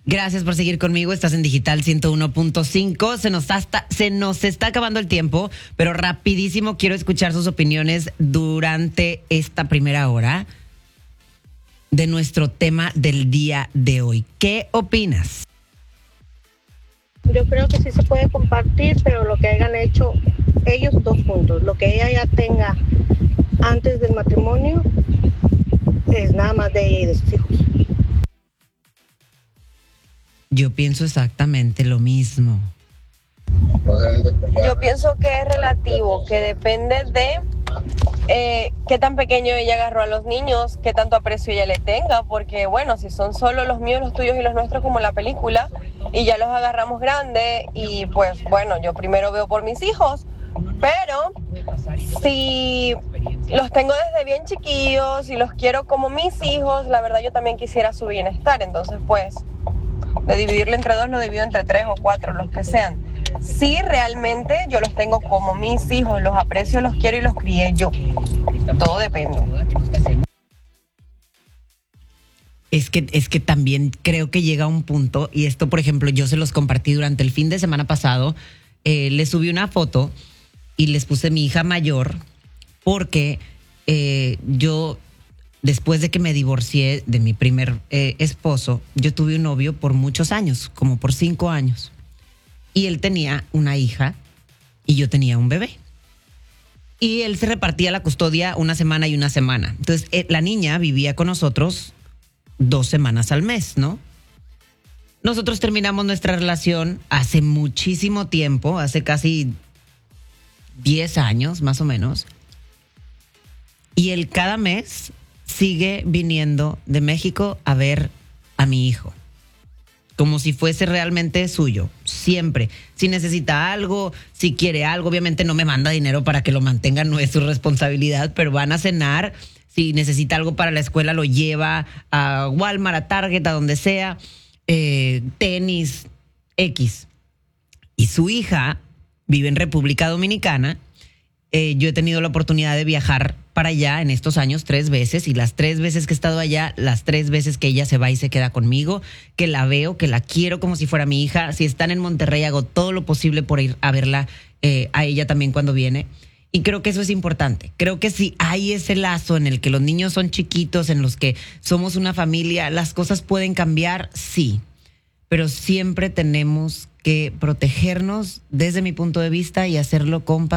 Gracias por seguir conmigo. Estás en Digital 101.5. Se nos está acabando el tiempo, pero rapidísimo quiero escuchar sus opiniones durante esta primera hora de nuestro tema del día de hoy. ¿Qué opinas? Yo creo que sí se puede compartir, pero lo que hayan hecho ellos dos juntos, lo que ella ya tenga antes del matrimonio es nada más de ella y de sus hijos. Yo pienso exactamente lo mismo. Yo pienso que es relativo, que depende de qué tan pequeño ella agarró a los niños, qué tanto aprecio ella le tenga, porque bueno, si son solo los míos, los tuyos y los nuestros como la película, y ya los agarramos grandes, y pues bueno, yo primero veo por mis hijos, pero si los tengo desde bien chiquillos y los quiero como mis hijos, la verdad yo también quisiera su bienestar, entonces pues de dividirlo entre dos lo divido entre 3 o 4, los que sean. Sí, realmente yo los tengo como mis hijos, los aprecio, los quiero y los crié yo. Todo depende. Es que también creo que llega un punto, y esto, por ejemplo, yo se los compartí durante el fin de semana pasado, les subí una foto y les puse mi hija mayor, porque yo, después de que me divorcié de mi primer esposo, yo tuve un novio por muchos años, como por 5 años. Y él tenía una hija y yo tenía un bebé. Y él se repartía la custodia una semana y una semana. Entonces, la niña vivía con nosotros 2 semanas al mes, ¿no? Nosotros terminamos nuestra relación hace muchísimo tiempo, hace casi 10 años, más o menos. Y él cada mes sigue viniendo de México a ver a mi hijo, como si fuese realmente suyo, siempre. Si necesita algo, si quiere algo, obviamente no me manda dinero para que lo mantenga, no es su responsabilidad, pero van a cenar. Si necesita algo para la escuela, lo lleva a Walmart, a Target, a donde sea, tenis, X. Y su hija vive en República Dominicana. Yo he tenido la oportunidad de viajar para allá en estos años 3 veces, y las 3 veces que he estado allá, las 3 veces que ella se va y se queda conmigo, que la veo, que la quiero como si fuera mi hija. Si están en Monterrey, hago todo lo posible por ir a verla, a ella también cuando viene. Y creo que eso es importante. Creo que si hay ese lazo en el que los niños son chiquitos, en los que somos una familia, las cosas pueden cambiar, sí. Pero siempre tenemos que protegernos desde mi punto de vista y hacerlo con